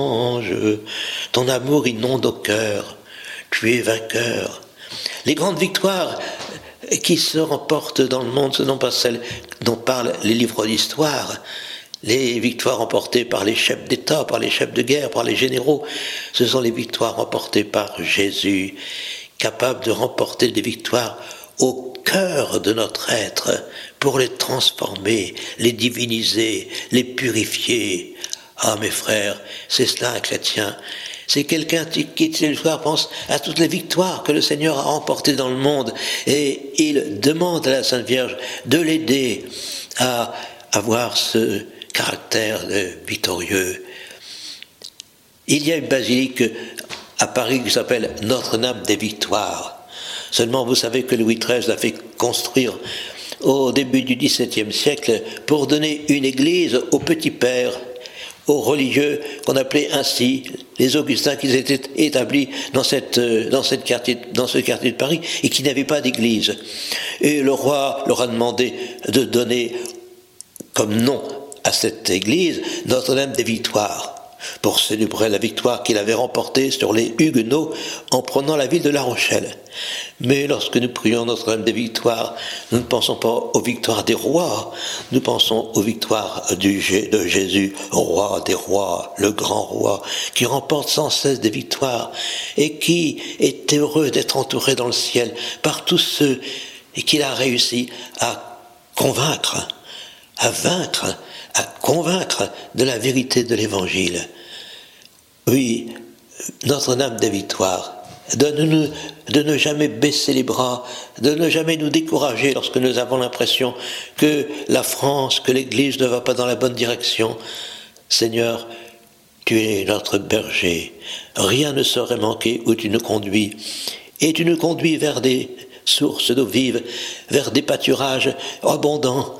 ange, ton amour inonde au cœur, tu es vainqueur. Les grandes victoires qui se remportent dans le monde, ce ne sont pas celles dont parlent les livres d'histoire. Les victoires remportées par les chefs d'État, par les chefs de guerre, par les généraux, ce sont les victoires remportées par Jésus, capable de remporter des victoires au cœur de notre être, pour les transformer, les diviniser, les purifier. Ah mes frères, c'est cela un chrétien. C'est quelqu'un qui, le soir, pense à toutes les victoires que le Seigneur a remportées dans le monde, et il demande à la Sainte Vierge de l'aider à avoir ce caractère victorieux. Il y a une basilique à Paris qui s'appelle Notre-Dame des Victoires. Seulement, vous savez que Louis XIII l'a fait construire au début du XVIIe siècle pour donner une église aux petits pères, aux religieux qu'on appelait ainsi, les Augustins qui étaient établis dans ce quartier de Paris et qui n'avaient pas d'église. Et le roi leur a demandé de donner comme nom à cette église Notre-Dame des Victoires, pour célébrer la victoire qu'il avait remportée sur les Huguenots en prenant la ville de La Rochelle. Mais lorsque nous prions Notre-Dame des Victoires, nous ne pensons pas aux victoires des rois, nous pensons aux victoires de Jésus, roi des rois, le grand roi, qui remporte sans cesse des victoires et qui est heureux d'être entouré dans le ciel par tous ceux et qu'il a réussi à convaincre, à vaincre, à convaincre de la vérité de l'Évangile. Oui, Notre-Dame des Victoires, donne-nous de ne jamais baisser les bras, de ne jamais nous décourager lorsque nous avons l'impression que la France, que l'Église ne va pas dans la bonne direction. Seigneur, tu es notre berger, rien ne saurait manquer où tu nous conduis, et tu nous conduis vers des sources d'eau vive, vers des pâturages abondants.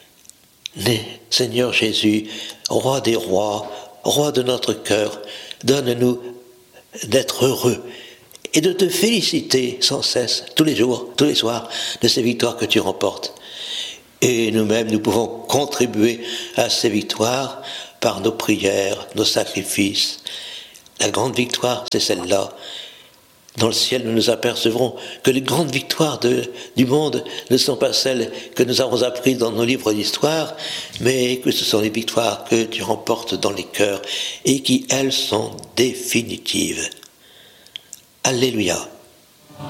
Seigneur Jésus, roi des rois, roi de notre cœur, donne-nous d'être heureux et de te féliciter sans cesse, tous les jours, tous les soirs, de ces victoires que tu remportes. Et nous-mêmes, nous pouvons contribuer à ces victoires par nos prières, nos sacrifices. La grande victoire, c'est celle-là. Dans le ciel, nous nous apercevrons que les grandes victoires du monde ne sont pas celles que nous avons apprises dans nos livres d'histoire, mais que ce sont les victoires que tu remportes dans les cœurs et qui, elles, sont définitives. Alléluia.